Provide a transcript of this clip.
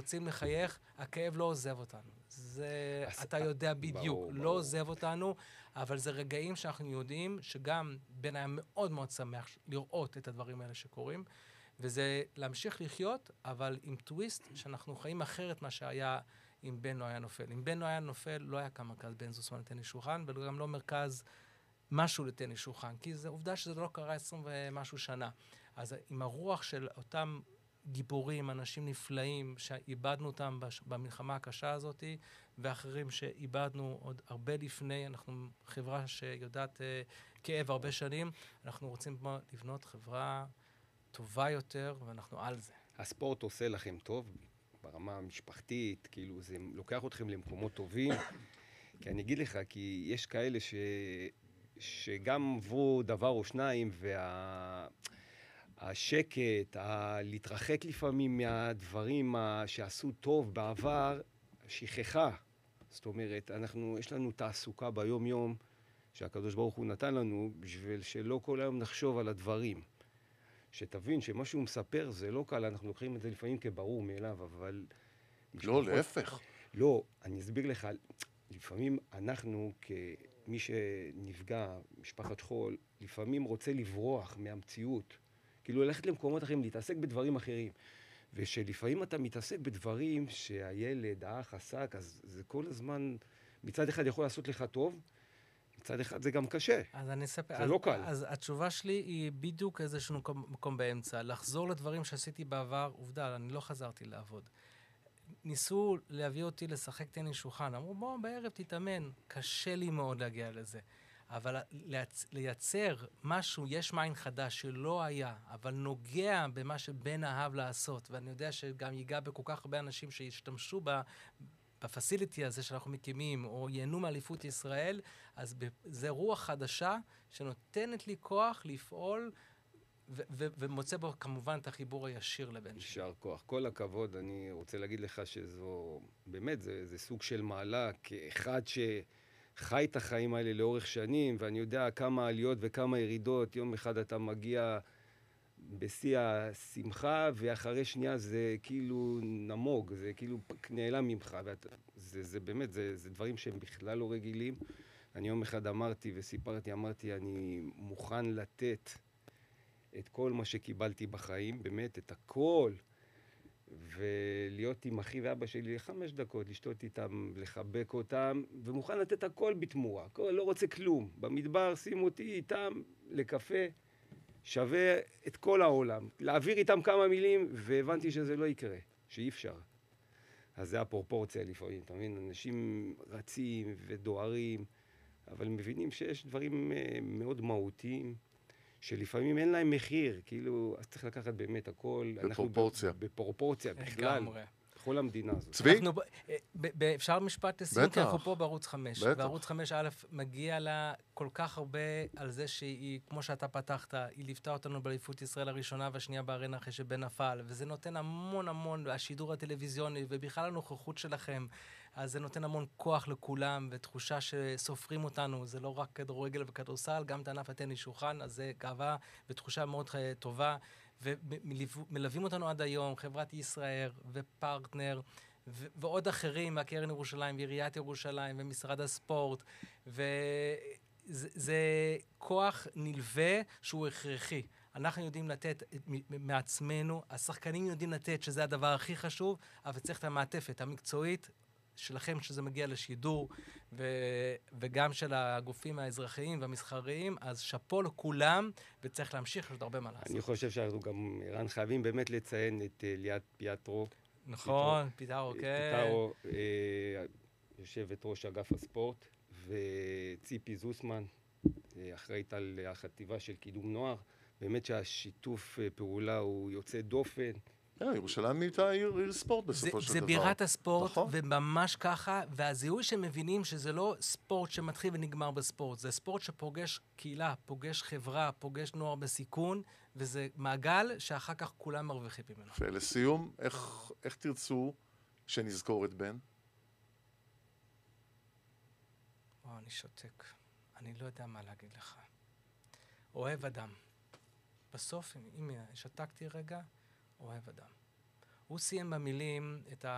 רוצים לחייך, הכאב לא עוזב אותנו. זה, אתה יודע בדיוק, לא עוזב אותנו, אבל זה רגעים שאנחנו יודעים שגם בן היה מאוד מאוד שמח לראות את הדברים האלה שקורים, וזה להמשיך לחיות, אבל עם טוויסט שאנחנו חיים אחרת מה שהיה אם בן לא היה נופל. אם בן לא היה נופל, לא היה כאן מרכז בן זוסמן לטניס שולחן, וגם לא מרכז משהו לטניס שולחן, כי זו עובדה שזה לא קרה 20 ומשהו שנה. אז עם הרוח של אותם גיבורים, אנשים נפלאים, שאיבדנו אותם במלחמה הקשה הזאת, ואחרים שאיבדנו עוד הרבה לפני, אנחנו חברה שיודעת כאב הרבה שנים, אנחנו רוצים לבנות חברה טובה יותר, ואנחנו על זה. הספורט עושה לכם טוב, ברמה המשפחתית, כאילו זה לוקח אתכם למקומות טובים, כי אני אגיד לך, כי יש כאלה שגם עברו דבר או שניים, השקט, להתרחק לפעמים מהדברים שעשו טוב בעבר, שכחה. זאת אומרת, יש לנו תעסוקה ביום-יום שהקדוש ברוך הוא נתן לנו, בשביל שלא כל היום נחשוב על הדברים. שתבין שמה שהוא מספר זה לא קל, אנחנו לוקחים את זה לפעמים כברור מאליו, אבל... לא, להפך. לא, אני אסביר לך, לפעמים אנחנו כמי שנפגע, משפחת שכול, לפעמים רוצה לברוח מהמציאות. כאילו ללכת למקומות אחרים, להתעסק בדברים אחרים. ושלפעמים אתה מתעסק בדברים שהילד, האח, עסק, אז זה כל הזמן, מצד אחד יכול לעשות לך טוב, מצד אחד זה גם קשה. אז אני אספר, זה לא קל. אז התשובה שלי היא בדיוק איזשהו מקום באמצע. לחזור לדברים שעשיתי בעבר, עובדה, אני לא חזרתי לעבוד. ניסו להביא אותי לשחק טניס שולחן. אמרו, בוא, בערב תתאמן. קשה לי מאוד להגיע לזה. אבל לייצר משהו, יש מיין חדש שלא היה, אבל נוגע במה שבן אהב לעשות, ואני יודע שגם ייגע בכל כך הרבה אנשים שישתמשו בפסיליטי הזה שאנחנו מקימים, או ייהנו מאליפות ישראל, אז זה רוח חדשה שנותנת לי כוח לפעול, ומוצא בו כמובן את החיבור הישיר לבן שלי. יישר כוח. כל הכבוד, אני רוצה להגיד לך שזו, באמת, זה סוג של מעלה, כאחד חי את החיים האלה לאורך שנים, ואני יודע כמה עליות וכמה ירידות, יום אחד אתה מגיע בשיא השמחה, ואחרי שנייה זה כאילו נמוג, זה כאילו נעלם ממך, זה באמת, זה דברים שהם בכלל לא רגילים. אני יום אחד אמרתי וסיפרתי, אמרתי, מוכן לתת את כל מה שקיבלתי בחיים, באמת, את הכל, ולהיות עם אחי ואבא שלי 5 דקות, לשתות איתם, לחבק אותם, ומוכן לתת הכל בתמורה, הכל, לא רוצה כלום. במדבר, שים אותי איתם לקפה, שווה את כל העולם. להעביר איתם כמה מילים, והבנתי שזה לא יקרה, שאי אפשר. אז זה הפרופורציה לפעמים, אתה מבין? אנשים רצים ודוארים, אבל מבינים שיש דברים מאוד מהותיים, שלפעמים אין להם מחיר, כאילו, אז צריך לקחת באמת הכל. בפרופורציה. בפרופורציה, בכלל. בכל המדינה הזאת. צבי? אפשר משפט לסיום, כי אנחנו פה בערוץ 5. בטח. וערוץ 5 א' מגיע לה כל כך הרבה על זה שהיא, כמו שאתה פתחת, היא ליוותה אותנו באליפות ישראל הראשונה והשנייה בארנה אחרי שבן נפל, וזה נותן המון, השידור הטלוויזיוני, ובכלל הנוכחות שלכם, אז זה נותן המון כוח לכולם, ותחושה שסופרים אותנו, זה לא רק כדורגל וכדורסל, גם את ענף הטניס שולחן, אז זה גאווה ותחושה מאוד טובה, ומלווים אותנו עד היום, חברת ישראל ופרטנר, ועוד אחרים, מהקרן ירושלים, ועיריית ירושלים, ומשרד הספורט, וזה כוח נלווה שהוא הכרחי. אנחנו יודעים לתת מעצמנו, השחקנים יודעים לתת שזה הדבר הכי חשוב, אבל צריך את המעטפת המקצועית שלכם שזה מגיע לשידור, וגם של הגופים האזרחיים והמסחריים, אז שפו לכולם, וצריך להמשיך, יש עוד הרבה מה לעשות. אני חושב שאנחנו גם, ערן, חייבים באמת לציין את ליאת פיאטרו. נכון, פיטרו, כן. פיטרו, יושבת ראש אגף הספורט, וציפי זוסמן, אחראית על החטיבה של קידום נוער. באמת שהשיתוף פעולה הוא יוצא דופן. ירושלים הייתה עיר ספורט בסופו של דבר. זה בירת הספורט, וממש ככה, והזיהוי שמבינים שזה לא ספורט שמתחיל ונגמר בספורט, זה ספורט שפוגש קהילה, פוגש חברה, פוגש נוער בסיכון, וזה מעגל שאחר כך כולם מרוויחים ממנו. ולסיום, איך תרצו שנזכור את בן? אני שותק. אני לא יודע מה להגיד לך. אוהב אדם. בסוף, אם שתקתי רגע, אוהב אדם. הוא סיים במילים את